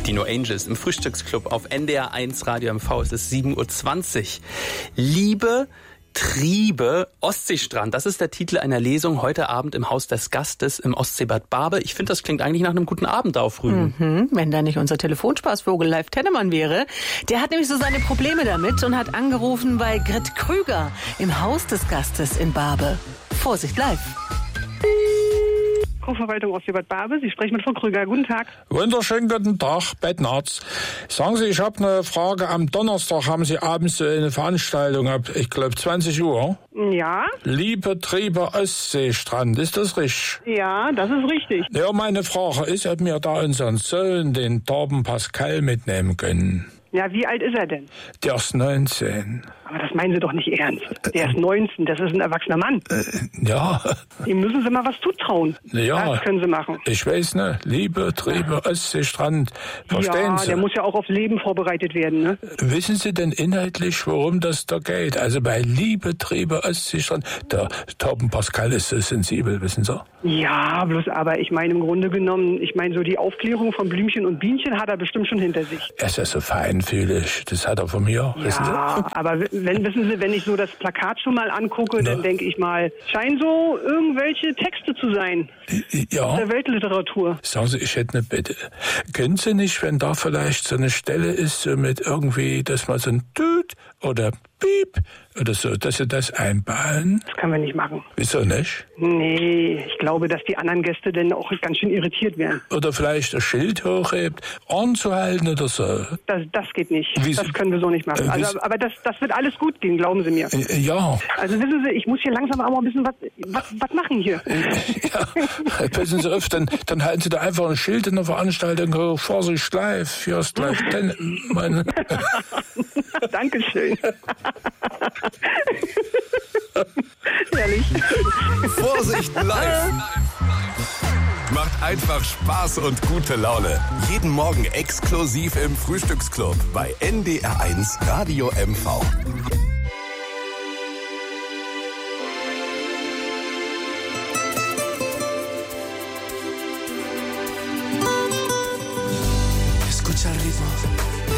Die No Angels im Frühstücksclub auf NDR1 Radio MV. Es ist 7:20 Uhr. Liebe, Triebe, Ostseestrand. Das ist der Titel einer Lesung heute Abend im Haus des Gastes im Ostseebad Barbe. Ich finde, das klingt eigentlich nach einem guten Abend auf Rügen. Wenn da nicht unser Telefonspaßvogel Live Tennemann wäre. Der hat nämlich so seine Probleme damit und hat angerufen bei Grit Krüger im Haus des Gastes in Barbe. Vorsicht, live. Kurverwaltung Ostseebad Barbe. Sie sprechen mit Frau Krüger. Guten Tag. Wunderschönen guten Tag, Bettnarz. Sagen Sie, ich habe eine Frage. Am Donnerstag haben Sie abends eine Veranstaltung ab, ich glaube, 20 Uhr. Ja? Liebe Triebe Ostseestrand, ist das richtig? Ja, das ist richtig. Ja, meine Frage ist, ob wir da unseren Sohn, den Torben Pascal, mitnehmen können. Ja, wie alt ist er denn? Der ist 19. Aber das meinen Sie doch nicht ernst. Der ist 19, das ist ein erwachsener Mann. Ja. Ihm müssen Sie mal was zutrauen. Ja. Das können Sie machen. Ich weiß nicht. Liebe Triebe Ostseestrand. Verstehen Sie? Der muss ja auch aufs Leben vorbereitet werden, ne? Wissen Sie denn inhaltlich, worum das da geht? Also bei Liebe Triebe Ostseestrand, der Torben Pascal ist so sensibel, wissen Sie? Ja, bloß aber ich meine im Grunde genommen, so die Aufklärung von Blümchen und Bienchen hat er bestimmt schon hinter sich. Er ist ja so feinfühlig, das hat er von mir, wissen Sie? Ja, aber wenn ich so das Plakat schon mal angucke, dann denke ich mal, scheinen so irgendwelche Texte zu sein. Ja. Aus der Weltliteratur. Sagen Sie, ich hätte eine Bitte. Können Sie nicht, wenn da vielleicht so eine Stelle ist, so mit irgendwie, dass man so ein Tüt oder Piep oder so, dass Sie das einbauen? Das können wir nicht machen. Wieso nicht? Nee, ich glaube, dass die anderen Gäste dann auch ganz schön irritiert werden. Oder vielleicht ein Schild hochhebt, anzuhalten oder so. Das geht nicht. Wieso? Das können wir so nicht machen. Aber das wird alles gut gehen, glauben Sie mir. Ja. Also wissen Sie, ich muss hier langsam auch mal ein bisschen was machen hier. Ja, passen Sie auf, dann halten Sie da einfach ein Schild in der Veranstaltung hoch, Vorsicht live, Fürst live, meine. Dankeschön. Ehrlich. Vorsicht live! Macht einfach Spaß und gute Laune. Jeden Morgen exklusiv im Frühstücksclub bei NDR1 Radio MV. Escucha el ritmo.